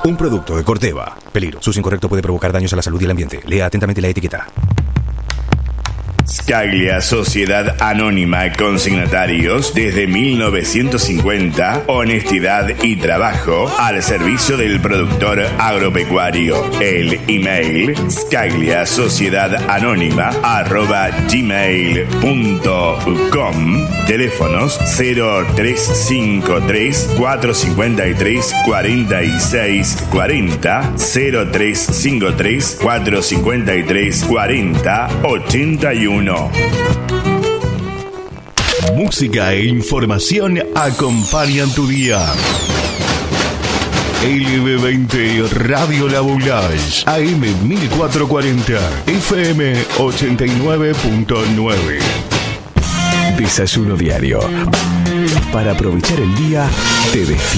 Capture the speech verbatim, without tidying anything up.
Un producto de Corteva. Peligro. Su uso incorrecto puede provocar daños a la salud y el ambiente. Lea atentamente la etiqueta. Scaglia, Sociedad Anónima, consignatarios desde mil novecientos cincuenta, honestidad y trabajo al servicio del productor agropecuario. El email scaglia sociedad anónima arroba gmail punto com. Teléfonos cero tres cinco tres cuatro cinco tres cuatro seis cuatro cero, cero tres cinco tres cuatro cinco tres cuatro cero ochenta y uno. Música e información acompañan tu día. L B veinte Radio La Boulage, A M mil cuatrocientos cuarenta, F M ochenta y nueve punto nueve. Desayuno diario. Para aprovechar el día, te despiertas.